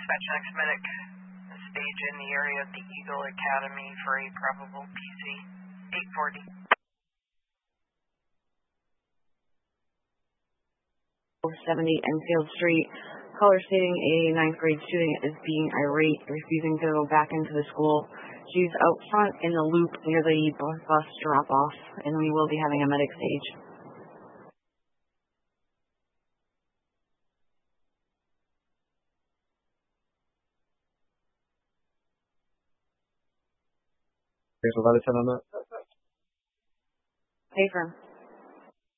Dispatch next medic. Stage in the area of the Eagle Academy for a probable PC. 840. 70 Enfield Street. Caller stating a 9th grade student is being irate, refusing to go back into the school. She's out front in the loop near the bus drop-off, and we will be having a medic stage. There's a lot of 10 on that. Pay firm.